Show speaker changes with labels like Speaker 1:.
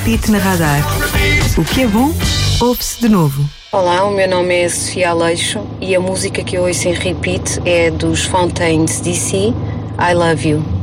Speaker 1: repeat na Radar. O que é bom, ouve-se de novo.
Speaker 2: Olá, o meu nome é Sofia Aleixo e a música que eu ouço em repeat é dos Fountains DC, I Love You.